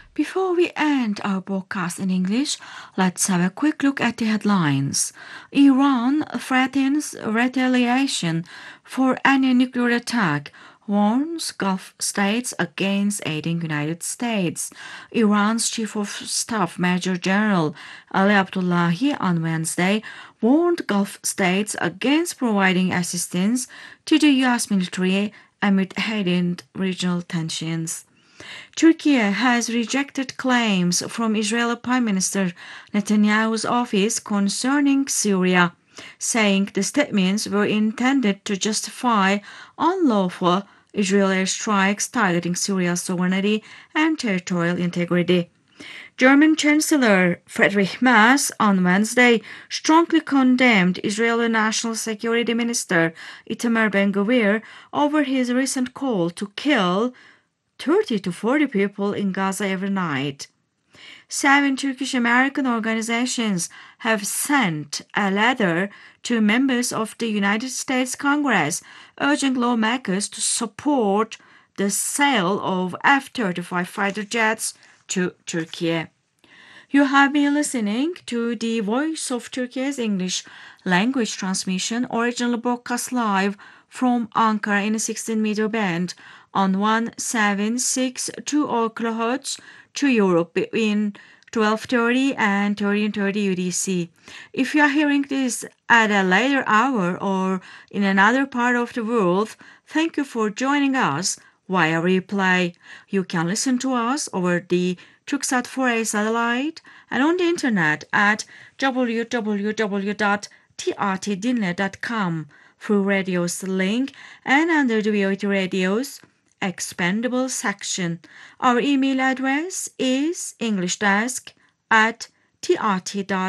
Before we end our broadcast in English, let's have a quick look at the headlines. Iran threatens retaliation for any nuclear attack, warns Gulf states against aiding United States. Iran's Chief of Staff Major General Ali Abdullahi on Wednesday warned Gulf states against providing assistance to the U.S. military amid heightened regional tensions. Turkey has rejected claims from Israeli Prime Minister Netanyahu's office concerning Syria, saying the statements were intended to justify unlawful Israeli strikes targeting Syria's sovereignty and territorial integrity. German Chancellor Friedrich Merz on Wednesday strongly condemned Israeli National Security Minister Itamar Ben-Gvir over his recent call to kill 30 to 40 people in Gaza every night. 7 Turkish American organizations have sent a letter to members of the United States Congress urging lawmakers to support the sale of F-35 fighter jets to Turkey. You have been listening to the Voice of Turkey's English language transmission, originally broadcast live from Ankara in a 16-meter band on 1762 kHz to Europe between 12:30 and 13:30 UTC. If you are hearing this at a later hour or in another part of the world, thank you for joining us via replay. You can listen to us over the Turksat 4A satellite and on the internet at www.trtdinle.com through Radio's link and under the VOT Radio's expendable section. Our email address is englishdesk@trt.com.